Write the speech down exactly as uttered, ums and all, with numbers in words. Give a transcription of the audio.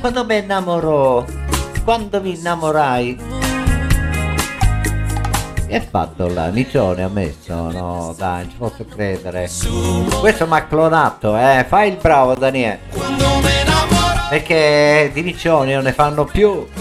quando mi innamorò, quando mi innamorai. Che è fatto là? Nicione ha messo? No, dai, non ci posso credere. Questo mi ha clonato, eh. Fai il bravo, Daniele. Perché di Nicione non ne fanno più.